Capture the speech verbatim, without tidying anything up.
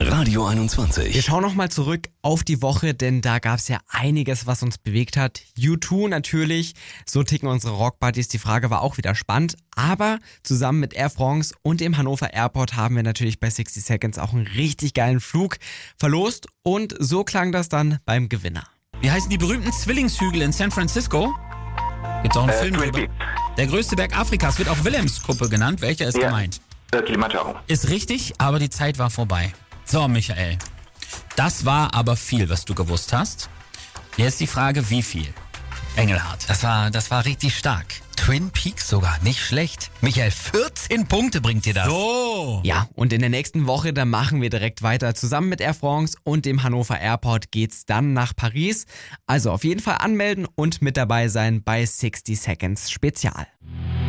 Radio einundzwanzig. Wir schauen nochmal zurück auf die Woche, denn da gab es ja einiges, was uns bewegt hat. U zwei natürlich, so ticken unsere Rockbuddies. Die Frage war auch wieder spannend, aber zusammen mit Air France und dem Hannover Airport haben wir natürlich bei sixty Seconds auch einen richtig geilen Flug verlost und so klang das dann beim Gewinner. Wie heißen die berühmten Zwillingshügel in San Francisco? Gibt's auch einen Äh, Film Twin drüber. Peaks. Der größte Berg Afrikas wird auch Wilhelmskuppe genannt. Welcher ist Ja. gemeint? Äh, Kilimanjaro. Ist richtig, aber die Zeit war vorbei. So, Michael. Das war aber viel, was du gewusst hast. Jetzt die Frage, wie viel? Engelhardt. Das war, das war richtig stark. Twin Peaks sogar, nicht schlecht. Michael, vierzehn Punkte bringt dir das. So. Ja, und in der nächsten Woche, da machen wir direkt weiter. Zusammen mit Air France und dem Hannover Airport geht's dann nach Paris. Also auf jeden Fall anmelden und mit dabei sein bei sixty Seconds Spezial.